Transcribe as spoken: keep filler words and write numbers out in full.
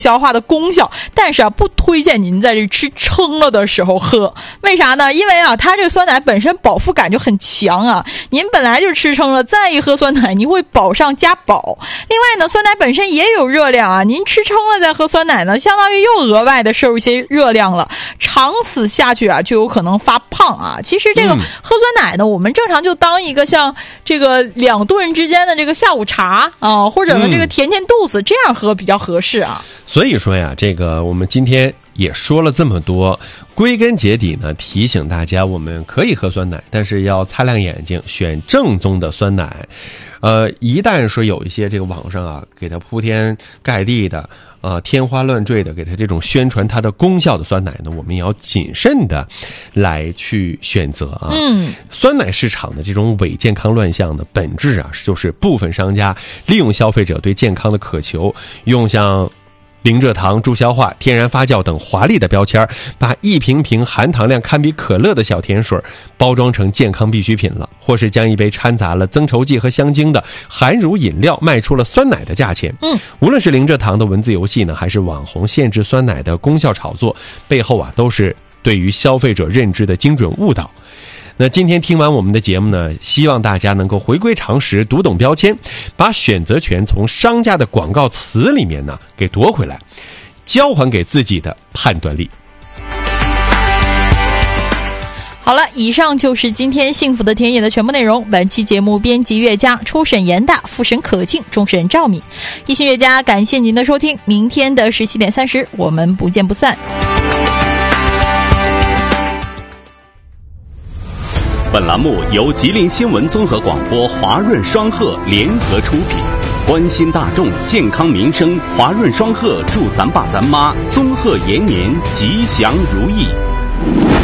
消化的功效，但是啊，不推荐您在这吃撑了的时候喝。为啥呢？因为啊，它这个酸奶本身饱腹感就很强啊，您本来就吃撑了，再一喝酸奶，你会饱上加饱。另外呢，酸奶本身也有热量啊，您吃撑了再喝酸奶呢，相当于又额外的摄入一些热量了，长此下去啊，就有可能发胖啊。其实这个喝酸奶呢，我们正常就当一个像这个两顿之间的这个下午茶啊，或者呢这个填填肚子，这样喝比较合适啊。 所以说呀，这个我们今天也说了这么多，归根结底呢，提醒大家我们可以喝酸奶，但是要擦亮眼睛，选正宗的酸奶。呃，一旦说有一些这个网上啊，给它铺天盖地的啊、呃，天花乱坠的给它这种宣传它的功效的酸奶呢，我们也要谨慎的来去选择啊。嗯，酸奶市场的这种伪健康乱象的本质啊，就是部分商家利用消费者对健康的渴求，用像零蔗糖、助消化、天然发酵等华丽的标签，把一瓶瓶含糖量堪比可乐的小甜水包装成健康必需品了，或是将一杯掺杂了增稠剂和香精的含乳饮料卖出了酸奶的价钱。嗯，无论是零蔗糖的文字游戏呢，还是网红限制酸奶的功效炒作，背后啊都是对于消费者认知的精准误导。那今天听完我们的节目呢，希望大家能够回归常识，读懂标签，把选择权从商家的广告词里面呢给夺回来，交还给自己的判断力。 好了，以上就是今天幸福的田野的全部内容。本期节目编辑岳佳，初审严大，复审可敬，终审赵敏。一心岳佳，感谢您的收听。明天的十七点三十，我们不见不散。 本栏目由吉林新闻综合广播华润双鹤联合出品，关心大众健康民生，华润双鹤祝咱爸咱妈松鹤延年，吉祥如意。